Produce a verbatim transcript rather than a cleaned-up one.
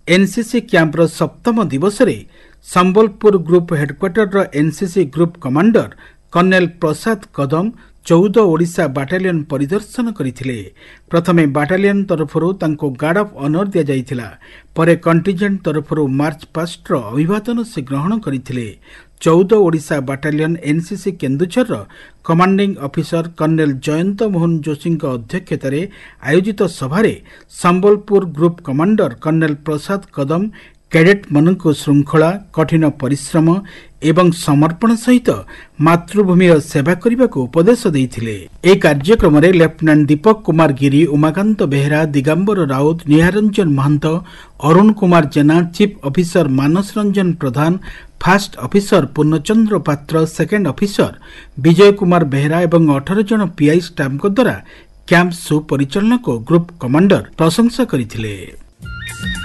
NCC camper सप्तम दिवस रे Sambalpur group headquarter NCC group commander kernel प्रसाद कदम चौदह ओडिशा बाटालियन परिदर्शन करथिले। प्रथमे बाटालियन तरफरु तांको गार्ड ऑफ ऑनर दिया जाइथिला, परे कंटिजेंट तरफरु मार्च पास्ट रो अभिवादन से ग्रहण करथिले। चौदह Odisha battalion NCC Keonjhar commanding officer kernel Jayant Mohan Joshi अध्यक्षतार आयोजित सभारे संबलपुर ग्रुप कमांडर कर्नेल प्रसाद कदम कैडेट मनक श्रृंखला कठिन परिश्रम एवं समर्पण सहित मातृभूमि सेवा करने को उपदेश देते। ए कार्यक्रम में लेफ्टिनेंट दीपक कुमार गिरी, उमाकांत बेहरा, दिगंबर राउत, निहारंजन महंत, अरुण कुमार जेना, चीफ ऑफिसर मानस रंजन प्रधान, फास्ट ऑफिसर पूर्णचंद्र पात्र, सेकेंड ऑफिसर विजय कुमार बेहरा एवं अठारह जन पीआई स्टाफ द्वारा कैंप सुपरिचालन को ग्रुप कमांडर प्रशंसा करथिले।